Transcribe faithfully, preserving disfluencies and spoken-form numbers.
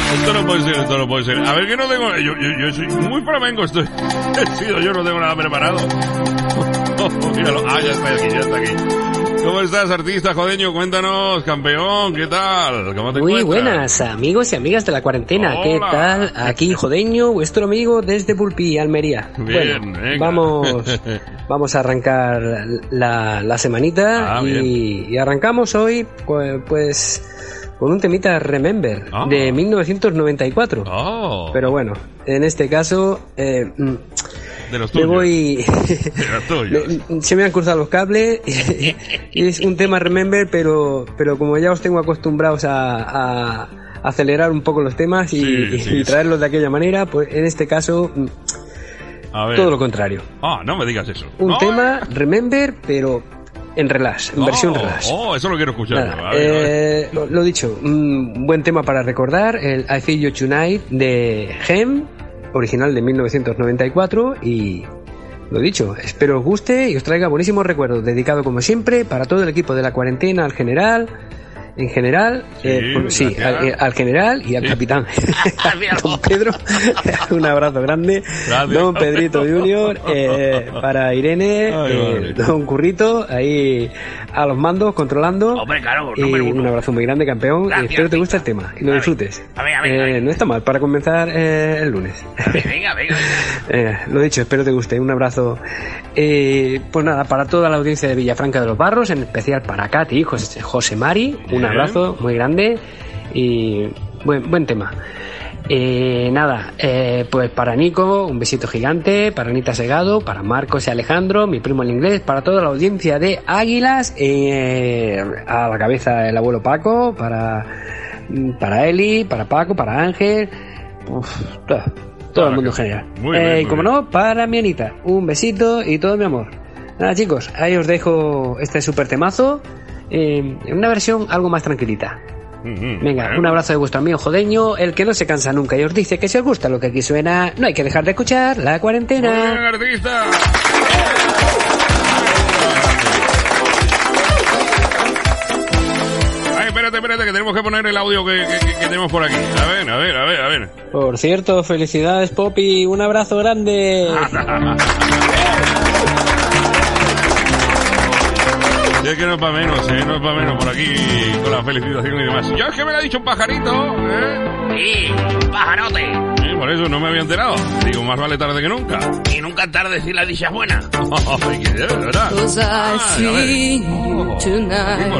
Esto no puede ser, esto no puede ser. A ver, que no tengo... Yo, yo, yo soy muy flamenco, estoy... He sido, yo no tengo nada preparado. Oh, míralo. Ah, ya está aquí, ya está aquí. ¿Cómo estás, artista jodeño? Cuéntanos, campeón, ¿qué tal? ¿Cómo te Muy encuentras? Buenas, amigos y amigas de la cuarentena. Hola. ¿Qué tal? Aquí jodeño, vuestro amigo desde Pulpí, Almería. Bien, bueno, venga. vamos, vamos a arrancar la, la semanita Ah, y, y arrancamos hoy, pues, pues con un temita Remember Ah. de mil novecientos noventa y cuatro. Oh, Pero bueno, en este caso eh, de los me tuyos. voy... De los tuyos. Me- se me han cruzado los cables y es un tema Remember, pero pero como ya os tengo acostumbrados a, a acelerar un poco los temas y, Sí, y- sí, y sí. traerlos de aquella manera, pues en este caso mm, A ver. todo lo contrario. Ah, no me digas eso. Un No, tema Remember, pero en relax, en oh, versión relax. Oh, eso lo quiero escuchar. Nada, yo. A ver, a ver. eh, lo, lo dicho, un buen tema para recordar, el I Feel You Tonight de Gem, original de mil novecientos noventa y cuatro, y lo dicho, espero os guste y os traiga buenísimos recuerdos, dedicado como siempre para todo el equipo de la cuarentena, al general, en general, Sí, eh, por- sí, gracias. al, eh, al general y al Sí. capitán. Don Pedro, un abrazo grande. Gracias. Don Pedrito Junior, eh, para Irene, Ay, eh, madre. Don Currito, ahí a los mandos, controlando. Hombre, claro, Y número uno. un abrazo muy grande, campeón. Gracias, y espero te venga. guste el tema y lo A ver, disfrutes. a ver, a ver, Eh, a ver. No está mal para comenzar eh, el lunes. Venga, venga, venga. Eh, lo dicho, espero te guste. Un abrazo. Eh, pues nada, para toda la audiencia de Villafranca de los Barros, en especial para Katy y José, José Mari, un Bien. abrazo muy grande y buen, buen tema. Eh, nada, eh, pues para Nico, un besito gigante, para Anita Segado, para Marcos y Alejandro, mi primo el inglés, para toda la audiencia de Águilas, eh, a la cabeza el abuelo Paco, para, para Eli, para Paco, para Ángel, uf, todo, todo el mundo en general. Muy Eh, bien, y muy como bien. no, para mi Anita, un besito y todo mi amor. Nada, chicos, ahí os dejo este super temazo eh, en una versión algo más tranquilita. Mm, Venga, bueno. un abrazo de vuestro amigo jodeño, el que no se cansa nunca y os dice que si os gusta lo que aquí suena, no hay que dejar de escuchar la Muy bien, cuarentena. artista. Ay, espérate, espérate, que tenemos que poner el audio que, que- que- que tenemos por aquí. A ver, a ver, a ver, a ver. Por cierto, felicidades Poppy, un abrazo grande. Y es que no es para menos, ¿eh? No es para menos por aquí con la felicitación y demás. Yo es que me lo ha dicho un pajarito, ¿eh? Sí, pajarote. Sí, por eso no me había enterado. Digo, más vale tarde que nunca. Y nunca es tarde si la dicha es buena. Ay, que de verdad. Cause I Ah, a ver. see you Oh, tonight. muy